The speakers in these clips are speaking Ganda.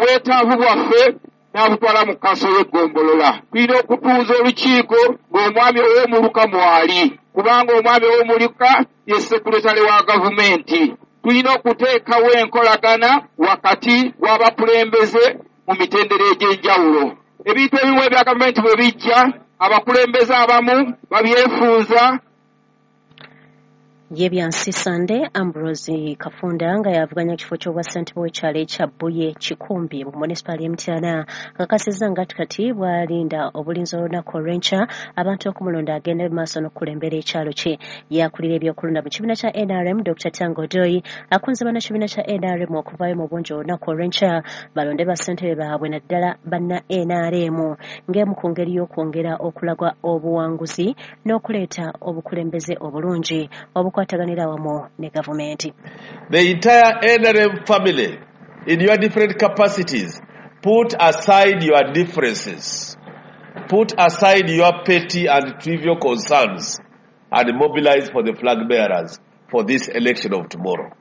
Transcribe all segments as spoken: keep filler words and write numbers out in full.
obwetaavu bwaffe n'abutwala mu kkanso y'eggombolola. Tulina okutuuza olukiiko ng'omwami ow'omuluka mwali, kubanga omwami ow'omuluka ye sekuletale wa gavumenti. Tulina okuteekawo enkolagana wakati w'abakulembeze mu mitendera egy'enjawulo. Ebintu ebimu ebya gavumenti bwe bijja, abakulembeze abamu babyefuuza. Yebyansi Sande Ambrose Kafunda nga yavuganya kifo ky'obwa ssentebe w'ekyalo ekya Buye Kikumbi mu munisipaali y'Emityana akakasizza nga kati bwalinda obulinzi olunaku olw'enkya abantu okumulonda agenda mu maaso n'okukulembera ekyalo kye. Yakulira ebyokulonda mu kibiina kya N R M Doctor Tango Doi akunze bannakibiina kya N R M okuvaayo mu bungi olunaku olw'enkya balonde bassentebe baabwe naddala banna N R M ng'emu ku ngeri y'okwongera okulagwa obuwanguzi n'okuleeta obukulembeze obulungi obukwataganira wamu ne gavumenti. The entire N R M family, in your different capacities, put aside your differences, put aside your petty and trivial concerns, and mobilize for the flag bearers for this election of tomorrow.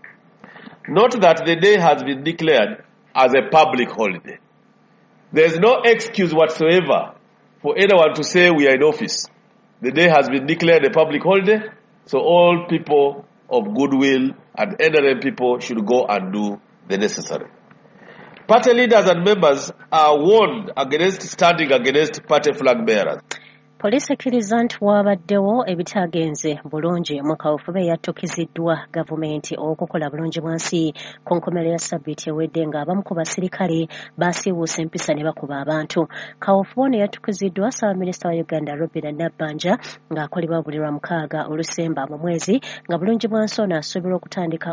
Note that the day has been declared as a public holiday. There is no excuse whatsoever for anyone to say we are in office. The day has been declared a public holiday, so all people of goodwill and N R M people should go and do the necessary. Party leaders and members are warned against standing against party flag bearers. Poliisi ekkiriza nti wabaddewo ebitaagenze bulungi mu kaweefube yattukiziddwa gavumenti okukola bulungi bwansi ku nkomerero ya ssabbiiti ewedde ng'abamu ku basirikale baasiiwuusa empisa ne bakuba abantu. Kaweefube ono yattukiziddwa Ssaabaminisita wa Uganda Robert Nabbanja ng'akolebwa buli lwa mukaaga Olusemba mu mwezi nga bulungi bwansi ono asuubirwa okutandika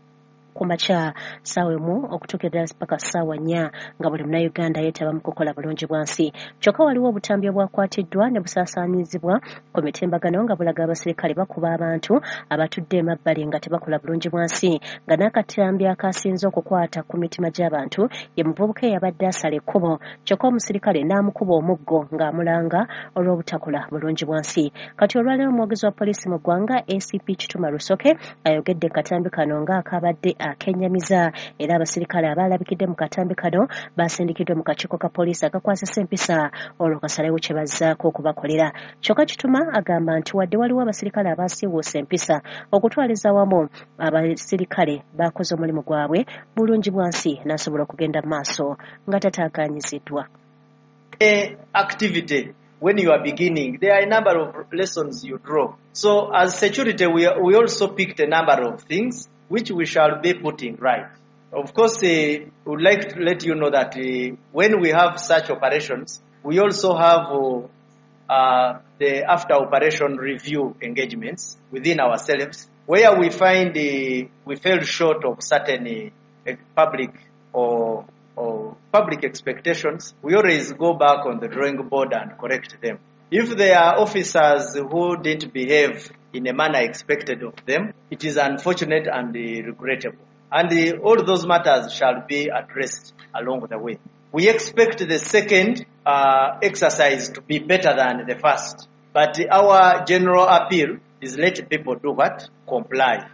ku makya ssaawa emu okutuukira paka ssaawa nnya nga buli munnayuganda yeetaba mu kukola bulungi bwansi. Kyokka waliwo obutambi obwakwatiddwa ne busaasaanyizibwa ku mitimbagano nga bulaga abasirikale bakuba abantu abatudde emabbali nga tebakola bulungi bwansi, nga n'akatambi akasinze okukwata ku mitima gy'abantu ye muvubuka eyabadde asala ekkubo, kyokka omusirikale n'amukuba omuggo ng'amulanga olw'obutakola bulungi bwansi. Kati olwaleero omwogezi wa poliisi mu ggwanga A C P Kituma Lusoke ayogedde katambi kano ng'akabadde akenyamiza era abasirikale abalabikidde mu katambi kano basindikiddwe mu kakiiko ka poliisi akakwasisa empisa olwo kasalewo kye bazzaako okubakolera. Kyokka Kituma agamba nti wadde waliwo abasirikale abaasiiwuusa empisa okutwaliza wamu abasirikale bakoze omulimu gwabwe bulungi bwansi n'asobola okugenda mu maaso nga tataakanyiziddwa. Activity when you are beginning, there are a number of lessons you draw. So as security, we, we also picked a number of things which we shall be putting right. Of course, uh, we would like to let you know that uh, when we have such operations, we also have uh, uh, the after-operation review engagements within ourselves, where we find uh, we fell short of certain uh, public or, or public expectations. We always go back on the drawing board and correct them. If there are officers who didn't behave in a manner expected of them, it is unfortunate and uh, regrettable. And uh, all those matters shall be addressed along the way. We expect the second uh, exercise to be better than the first. But uh, our general appeal is let people do what? Comply.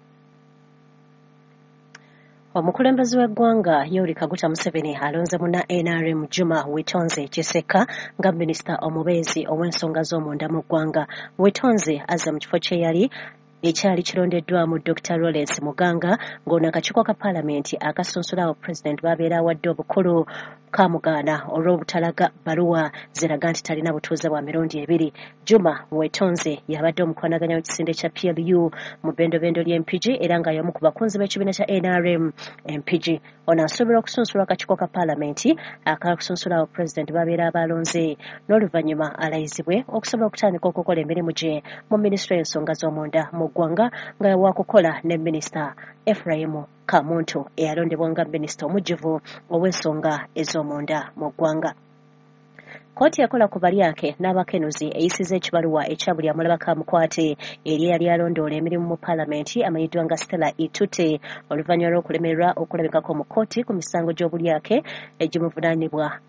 Omukulembeze w'eggwanga Yoweri Kaguta Museveni alonze munna N R M Juma Wetonze Kiseka nga minisita omubeezi ow'ensonga z'omunda mu ggwanga. Wetonze azza mu kifo kye yali ekyali kirondeddwamu Doctor Lawrence Muganga ng'ono akakiiko ka paalamenti akasunsulawo Pulezidenti baabeera awadde obukulu kamugaana olw'obutalaga baluwa ziraga nti talina butuuze bwa mirundi ebiri. Juma Wetonze yabadde omukwanaganya w'ekisinde kya P L U mu bbendobendo ly'M P G era nga y'omu ku bakunzi b'ekibiina kya N R M M P G. Ono asuubirwa okusunsulwa akakiiko ka paalamenti akakusunsulawo Pulezidenti baabeera abalonze n'oluvannyuma alayizibwe okusobola okutandika okukola emirimu gye mu minisitule y'ensonga z'omunda mu ggwanga nga yawakukola ne minisita Ephraim Kamuntu eyalondebwa nga minisita omujjuvu ow'ensonga ez'omunda mu ggwanga. Kooti yakola ku balyake n'abakenuzi eyisiza ekibaluwa ekya buli amulaba kamukwate eri yali alondoola emirimu mu paalamenti amanyiddwa nga Stella Itute oluvannyuma lw'okulemererwa okulabikako mu kooti ku misango gy'obulyake egimuvunaanibwa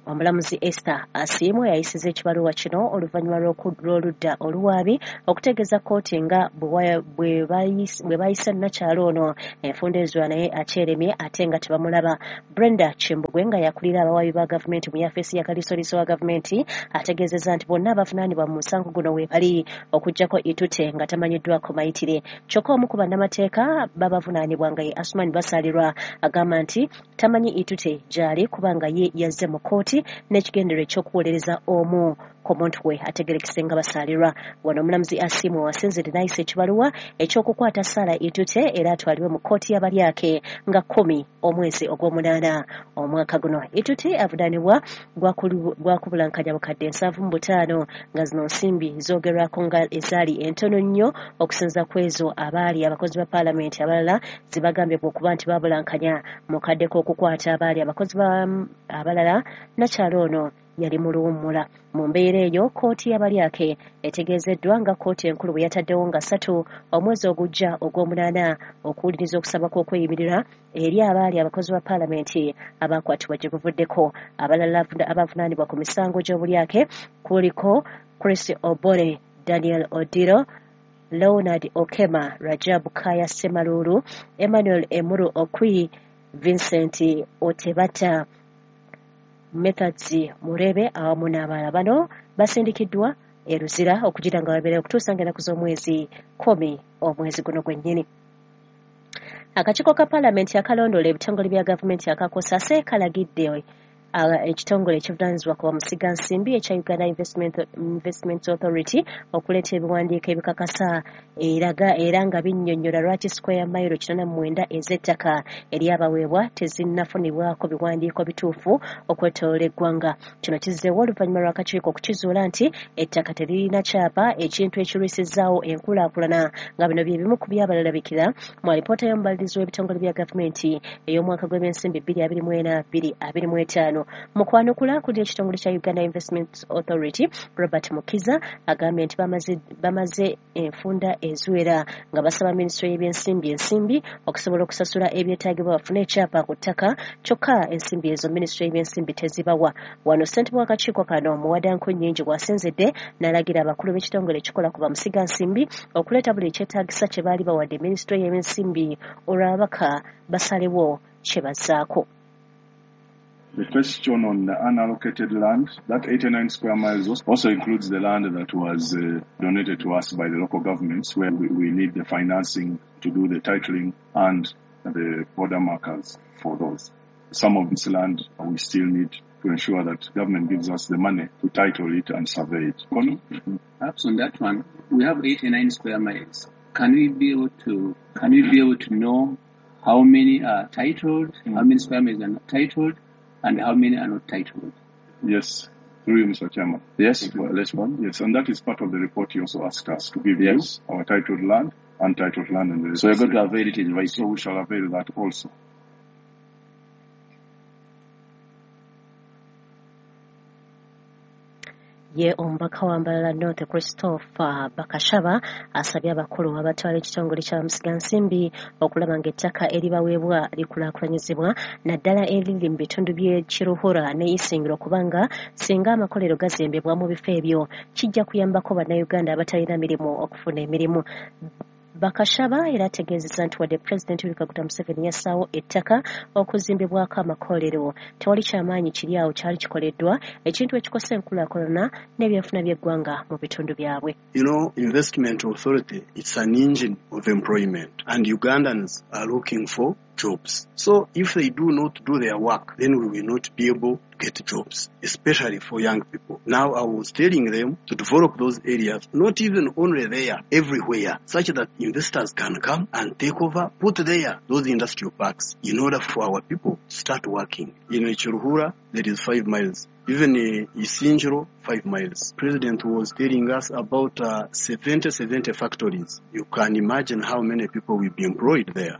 Omulamuzi Esther Asiimwe yayisiza ekibaluwa kino oluvannyuma lw'oludda oluwaabi okutegeeza kkooti nga bwe bayisa nnakyalo ono enfundezwa naye akyeremye ate nga tebamulaba. Brenda Kimbugwe nga yakulira abawaabi ba gavumenti mu yafeesi ya kaliisoliiso wa gavumenti ategeezezza nti bonna abavunaanibwa mu musango guno weebali okuggyako Itute nga tamanyiddwako mayitire. Kyokka omu ku bannamateeka babavunaanibwa nga ye Asuman Basalirwa agamba nti tamanyi Itute gy'ali kubanga ye yazze mu kkooti n'ekigendero ekyokuwolereza omu ku muntu we ategerekese nga Basalirwa. Wano omulamuzi Asiimwe wasinzidde n'ayisa ekibaluwa ekyokukwata Sarah Itute era atwalibwe mu kkooti y'abalyake nga kkumi omwezi ogw'omunaana omwaka guno. Itute avunaanibwa gwakubulankanya bukadde nsanvu mu butaano nga zino nsimbi zoogerwako nga ezaali entono nnyo okusinza ku ezo abaali abakozi ba paalamenti abalala zibagambye okuba nti babulankanya mu kadde k'okukwata abaali abakozi abalala. Nakyalo ono yali mu luwummula. Mu mbeera eyo kkooti y'abalyake etegeezeddwa nga kkooti enkulu bwe yataddewo nga ssatu omwezi ogujja ogw'omunaana okuwuliriza okusaba kw'okweyimirira eri abaali abakozi ba paalamenti abaakwatibwa gye buvuddeko. Abalala abavunaanibwa ku misango gy'obulyake kuliko Chris Obore, Daniel Odiro, Leonard Okema, Rajabu Kaya Semalulu, Emmanuel Emuru Okwi, Vincent Otebata, Methods Murebe awamu n'abalala bano basindikiddwa e Luzira okugira nga babeera okutuusa ng'ennaku z'omwezi kumi omwezi guno gwennyini. Akakiiko ka paalamenti akalondoola ebitongole bya gavumenti akakosase kalagidde ekitongole ekivunaanyizibwa ku bamusiga nsimbi ekya Uganda Investment, Investment Authority okuleeta ebiwandiiko ebikakasa eraga era nga binnyonnyola lwaki square mile kinaana mu mwenda ez'ettaka eryabaweebwa tezinnafunibwako biwandiiko bituufu okwetooloola eggwanga. Kino kizzeewo oluvannyuma lw'akakiiko okukizuula nti ettaka teririna kyapa ekintu ekirwisizaawo enkulaakulana nga bino bye bimu ku byabalalabikira mu alipoota y'omubalirizi w'ebitongole bya gavumenti ey'omwaka gw'ebyensimbi bbiri abiri mu ena bbiri abiri mu etaano. Mu kwanukula kuli ekitongole kya Uganda Investment Authority, Robert Mukiza agambye nti bamaze, bamaze enfunda eziwera nga basaba minisitule y'ebyensimbi ensimbi okusobola okusasula ebyetaagibwa bafune ekyapa ku ttaka kyokka ensimbi ezo minisitule y'ebyensimbi tezibawa. Wano ssentebe w'akakiiko kano Muwadanko Nnyingi bw'asinzidde n'alagira abakulu b'ekitongole ekikola ku bamusiga nsimbi okuleeta buli ekyetaagisa kye baali bawadde minisitule y'ebyensimbi olw'ababaka basalewo kye bazzaako. The question on the unallocated land, that eighty-nine square miles also includes the land that was uh, donated to us by the local governments where we, we need the financing to do the titling and the border markers for those. Some of this land we still need to ensure that government gives us the money to title it and survey it. Mm-hmm. Perhaps on that one, we have eighty-nine square miles. Can we be able to, can we be able to know how many are titled, mm-hmm. how many square miles are not titled, and how many are not titled? Yes, through you, Mister Chairman. Yes, well, let's one. Yes, and that is part of the report you also asked us to give yes. you our titled land, untitled land, and the so you're going to avail it in writing. So we shall avail that also. Ye omubaka wa Mbalala North Christopher Bakashaba asabye abakulu abatwala ekitongole kya bamusiga nsimbi okulaba ng'ettaka eribaweebwa likulaakulanyizibwa naddala eriri mu bitundu by'Kiruhura ne Isingiro kubanga singa amakolero gazimbibwa mu bifo ebyo kijja kuyambako bannayuganda abatalina mirimu okufuna emirimu. Bakashaba era ategeezezza nti wadde Pulezidenti Yoweri Kaguta Museveni yassaawo ettaka okuzimbibwako amakolero tewali kyamaanyi kiri awo kyali kikoleddwa ekintu ekikosa enkulaakulana n'ebyenfuna by'eggwanga mu bitundu byabwe. You know, investment authority, it's an engine of employment and Ugandans are looking for jobs. So if they do not do their work, then we will not be able to get jobs, especially for young people. Now I was telling them to develop those areas, not even only there, everywhere, such that investors can come and take over, put there those industrial parks in order for our people to start working. In Chiruhura, there is five miles. Even in Isingiro, five miles. President was telling us about uh, seventy, seventy factories. You can imagine how many people will be employed there.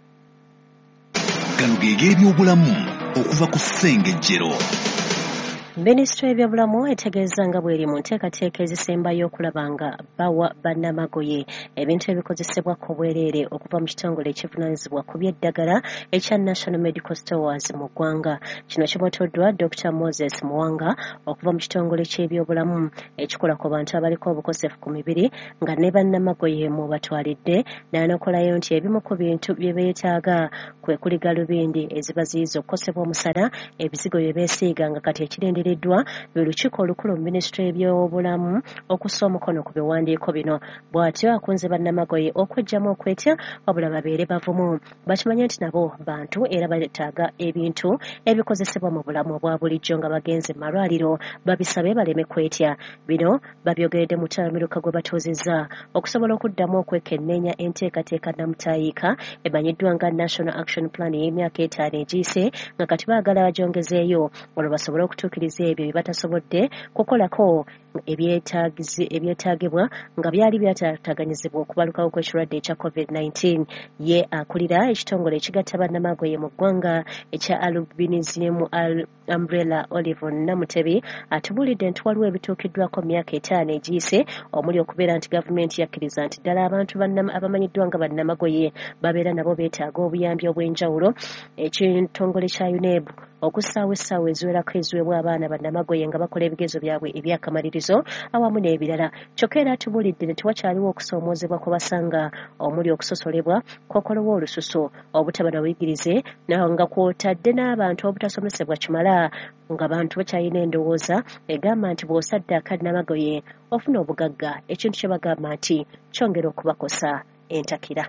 Gano ge gebyobulamu okuva ku Ssengejjero. Minisitule y'ebyobulamu etegeeza nga bw'eri mu nteekateeka ezisembayo okulaba nga bawa bannamagoye ebintu ebikozesebwa ku bwereere okuva mu kitongole ekivunaanyizibwa ku by'eddagala ekya National Medical Stores mu ggwanga. Kino kibotoddwa Doctor Moses Muwanga okuva mu kitongole ky'ebyobulamu ekikola ku bantu abaliko obukosefu ku mibiri nga ne bannamagoye mu batwalidde n'anokolayo nti ebimu ku bintu bye beetaaga kwe kuli galubindi eziba ziyiza okukosebwa omusana, ebizigo bye beesiiga nga kati ekirindi Dwa lukiiko olukulu mu minisitule y'ebyobulamu okussa omukono ku biwandiiko bino. Bw'atyo akunze bannamagoye okwejjamu okwetya wabula babeere bavumu. Bakimanye nti nabo bantu era beetaaga ebintu ebikozesebwa mu bulamu obwa bulijjo nga bagenze mu malwaliro babisabe baleme kwetya. Bino babyogeredde mu ttamiruka gwe batuuzizza okusobola okuddamu okwekenneenya enteekateeka namutayiika emanyiddwa nga National Action Plan y'emyaka etaano egiyise nga kati baagala bagyongezeeyo olwo basobole okutuukiriza ebyo batasobodde kukolako ebyetaagibwa nga byali byataataganyizibwa okubalukawo kw'ekirwadde ekya covid nineteen. Ye akulira ekitongole ekigatta bannamagoye mu ggwanga ekya Albinism Umbrella Olive Namutebi atubuulidde nti waliwo ebituukiddwako mu myaka etaano egiyise omuli okubeera nti gavumenti yakkiriza nti ddala abantu abamanyiddwa nga bannamagoye babeera nabo beetaaga obuyambi obw'enjawulo. Ekitongole kya U N E B okussaawo essaawa eziwerako eziweebwa abaana bannamagoye nga bakola ebigezo byabwe ebyakamalirizo awamu n'ebirala. Kyokka era atubuulidde nti wakyaliwo okusoomoozebwa kwe basanga omuli okusosolebwa, kokolowa olususu, obutaba na buyigirize nga kw'otadde n'abantu obutasomesebwa kimala nga bantu bakyalina endowooza egamba nti bw'osadde akannamagoye ofuna obugagga, ekintu kye bagamba nti kyongera okubakosa entakira.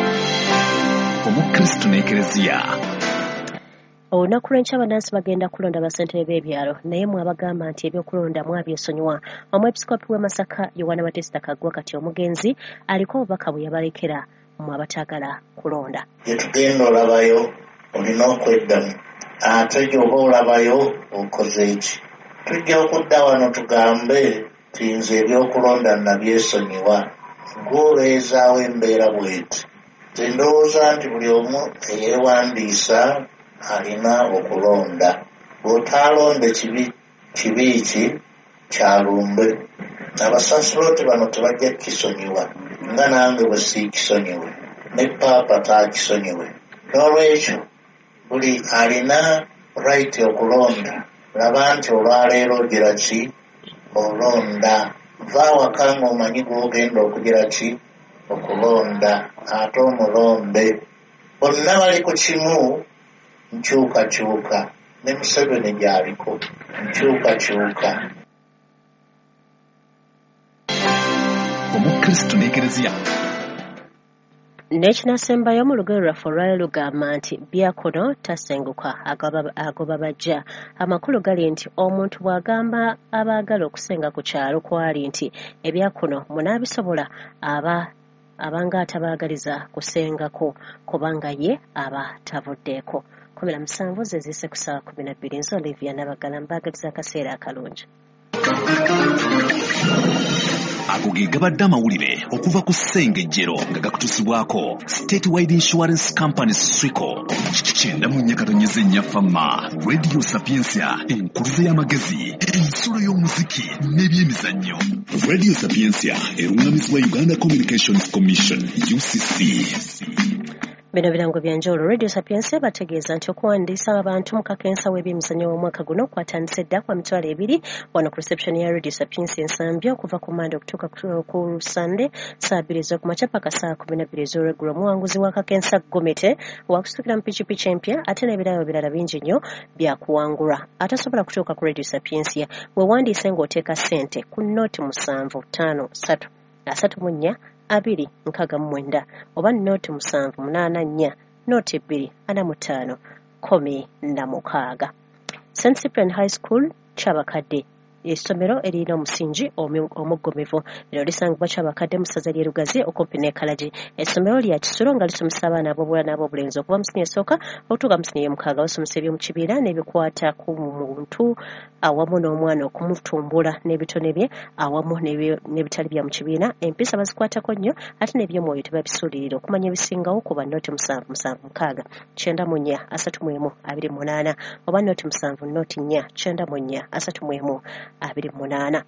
Omukristo n'Eklezia. Olunaku lw'enkya bannansi bagenda kulonda bassentebe b'ebyalo naye mwabagamba nti ebyokulonda mwabyesonyiwa. Omwepisikoopi w'e Masaka Yohana Batista Kaggwa kati omugenzi aliko obubaka bwe yabalekera mu abataagala kulonda. Gye tugenda olabayo olina okweddamu, ate gy'oba olabayo okoze ki? Tujja okudda wano tugambe nti nze ebyokulonda nabyesonyiwa. Gw'oleezaawo embeera bw'eti. Ndowooza nti buli omu eyeewandiisa alina okulonda. Bw'otaalonde kibi kibi ki kyalumbe. Abasaserooti bano tebajja kukisonyiwa nga nange bwe siikisonyiwe ne paapa taakisonyiwe. N'olwekyo buli alina right okulonda. Laba nti olwaleero ogira ki olonda. Va waka ng'omanyi gw'ogenda okugira ki okulonda ate omulonde. Bonna bali ku kimu nkyukakyuka ne Museveni gy'aliko nkyukakyuka. Omukristo n'Eklezia. N'ekinasembayo mu lugero lwaffe olwali lugamba nti Byakuno tasenguka agoba bajja. Amakulu gali nti omuntu bw'agamba abaagala okusenga ku kyalo kwali nti ebyakuno munaabisobola aba abanga atabaagaliza kusengako kubanga ye aba tavuddeeko. kumi na musanvu ze zise ku ssaawa kumi na bbiri nzo Olivia Nabagala mbaagaliza akaseera akalungi. Ago ge gabadde amawulire okuva ku ssengejjero nga gakutusibwako Statewide Insurance Company Swico kyenda mu nnyakatonnyeze ennyafamma Radio Sapiensia enkuluze y'amagezi ensulo y'omuziki n'ebyemizannyo. Radio Sapiensia erungamizibwa Uganda Communications Commission U C C. Bino birango byanjawulo. Radio Sapiensia bategeeza nti okuwandiisa abantu mu kakensa w'ebyemizannyo w'omwaka guno kwatandise dda kwa mitwalo ebiri wano ku reception ya Radio Sapiensia ensambya okuva ku Mande okutuuka ku Sande saa bbiri ez'okumakya paka saa kumi na bbiri ez'olweggulo. Omuwanguzi wa kakensa Gomete wakusukira mu pikipiki empya ate n'ebirabo birala bingi nnyo byakuwangulwa. Atasobola kutuuka ku Radio Sapiensia weewandiise ng'oteeka ssente ku nooti musanvu ttaano ssatu asatu mu nnya abiri nkaaga mu mwenda oba nooti musanvu munaana nnya nooti bbiri ana mu ttaano kumi na mukaaga. Saint Cyprian High School Kyabakadde essomero erina omusingi omuggomevu lino lisangibwa kyabakadde mu ssaza ly'e Lugazi okumpi ne Kalagi. Essomero lya Kisulo nga lisomesa abaana ab'obuwala n'ab'obulenzi okuva mu siniya esooka okutuuka mu siniya mukaaga. Basomesa eby'omukibiina n'ebikwata ku muntu awamu n'omwana okumutumbula n'ebitone bye awamu n'ebitali bya mu kibiina. Empisa bazikwatako nnyo ate n'ebyomwoyo tebabisuulirira. Okumanya ebisingawo kuba nnooti musanvu musanvu mukaaga kyenda mu nnya asatu mu emu abiri mu munaana oba nnooti musanvu nnooti nnya kyenda mu nnya asatu mu emu abiri mu munaana.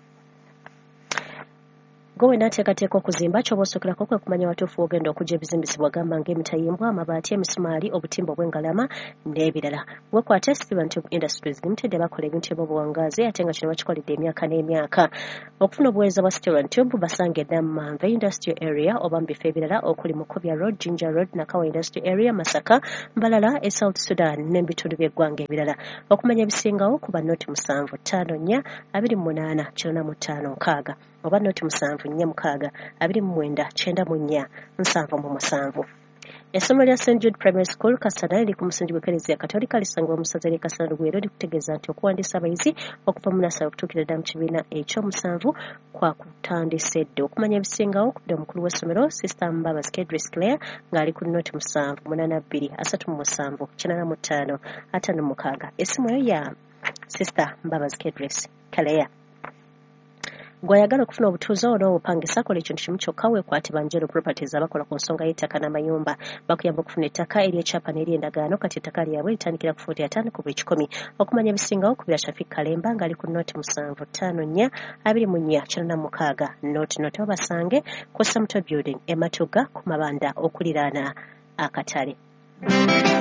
Gowe n'ateekateeka okuzimba ky'oba osookerako kwe kumanya watuufu ogenda okujja ebizimbisibwa gamba ng'emitayimbwa, amabaati, emisumaali, obutimba obw'engalama n'ebirala. Wekwate Steven Tube Industries Limited bakola ebintu eby'obuwangaazi ate nga kino bakikoledde emyaka n'emyaka. Okufuna obuweereza bwa Steven Tube basanga edda mu Manve Industrial Area oba mu bifo ebirala okuli mu Kobya Road, Jinja Road, Nakawa Industrial Area, Masaka, Mbalala, e South Sudan n'ebitundu by'eggwanga ebirala. Okumanya ebisingawo kuba nnooti musanvu ttaano nnya abiri mu munaana kirina mu ttaano nkaaga oba nnooti musanvu nnya mukaaga abiri mu mwenda kyenda mu nnya nsanvu mu musanvu. Essomero lya Saint Jude Primary School Kasana liri ku musingi gw'Eklezia Katolika lisangibwa mu ssaza ly'e Kasana Lugwiro likutegeeza nti okuwandiisa abayizi okuva mu nasale okutuukira ddala mu kibiina ekyomusanvu kwa kutandise dda. Okumanya ebisingawo okudde omukulu w'essomero Sister Mbabazi Kedris Claire ng'ali ku nnooti musanvu munaana bbiri asatu mu musanvu kinaana mu ttaano ataano mukaaga. Essimu eyo ya Sister Mbabazi Kedris Claire. Gwayagala okufuna obutuuze n'obupangisa kola ekintu kimu kyokka weekwate Banjero Properties abakola ku nsonga y'ettaka n'amayumba. Bakuyamba okufuna ettaka ery'ekyapa n'ery'endagaano kati ettaka lyabwe litandikira ku fuuti ataano ku buli kikumi. Okumanya ebisingawo kubira Shafik Kalemba ng'ali ku nnooti musanvu ttaano nnya abiri mu nnya kinaana mukaaga. Nnooti noti babasange ku Samuto Building e Matuga ku mabanda okuliraana akatale.